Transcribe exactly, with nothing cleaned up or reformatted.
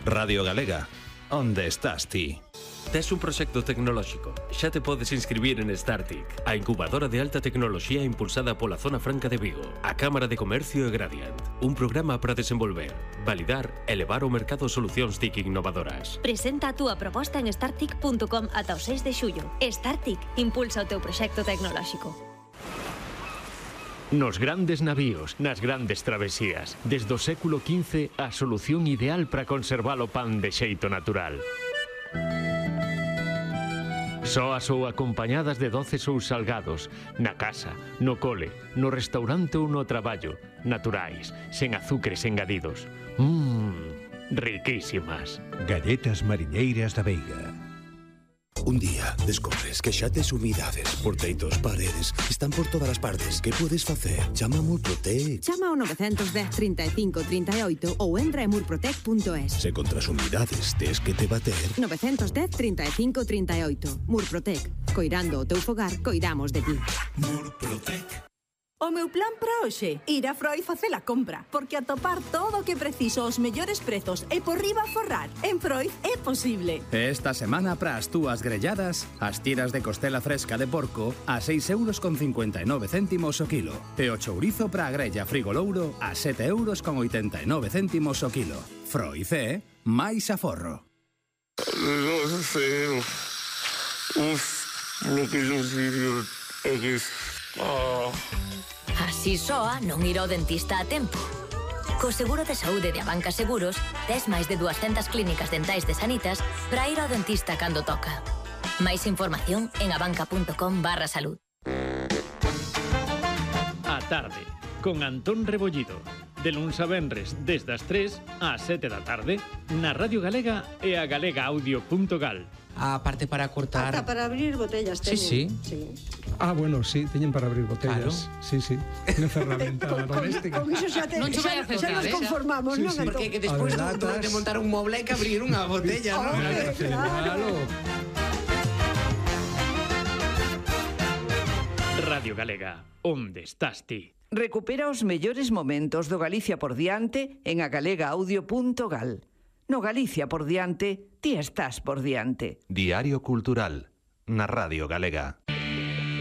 Radio Galega, onde estás ti? Tes un proxecto tecnolóxico? Xa te podes inscribir en Startic, a incubadora de alta tecnoloxía impulsada pola Zona Franca de Vigo, a Cámara de Comercio e Gradiant. Un programa para desenvolver, validar e levar ao mercado solucións T I C innovadoras. Presenta a túa proposta en startic punto com ata o seis de xullo. Startic impulsa o teu proxecto tecnolóxico. Nos grandes navíos, nas grandes travesías, desde o século quince, a solución ideal para conservar o pan de xeito natural. Soas ou acompañadas de doces ou salgados, na casa, no cole, no restaurante ou no traballo, naturais, sen azúcares engadidos. Mmm, riquísimas. Galletas mariñeiras da Veiga. Un día descobres que xa tes humidades por teitos, paredes, están por todas as partes. Que podes facer? Chama a Murprotec. Chama ao nove un cero, trinta e cinco, trinta e oito ou entra en murprotec punto es. Se contra as humidades tes que te bater. nove un cero, trinta e cinco, trinta e oito. Murprotec. Coirando o teu fogar, coidamos de ti. Murprotec. O meu plan para hoxe, ir a Freud facer a compra, porque atopar todo o que preciso aos mellores prezos e por riba forrar, en Freud é posible. Esta semana para as túas grelladas, as tiras de costela fresca de porco a seis euros con cincuenta e nove céntimos o kilo e o chourizo para a grella frigolouro a sete euros con oitenta e nove céntimos o kilo. Freud é máis aforro. Non sei, uf, lo que yo sigo é que... Así soa non ir ao dentista a tempo. Co seguro de saúde de Abanca Seguros, tes máis de duascentas clínicas dentais de Sanitas para ir ao dentista cando toca. Máis información en abanca punto com barra salud. A tarde, con Antón Rebollido. De luns a venres, desde as tres ás sete da tarde, na Radio Galega e a galega audio punto gal. A parte para cortar... Ata para abrir botellas Sí, sí. sí. Ah, bueno, sí, teñen para abrir botellas. Claro. Sí, sí. Unha ferramenta doméstica. Con iso xa, te, Non che vai a xa, xa nos acercar, eh? conformamos, Sí, non? sí. Antón? Porque que despois A de, ver, de montar un moble hai que abrir unha botella, non? Hombre, Claro. Radio Galega, onde estás ti? Recupera os mellores momentos do Galicia por diante en a galega audio punto gal. No Galicia por diante, ti estás por diante. Diario Cultural, na Radio Galega.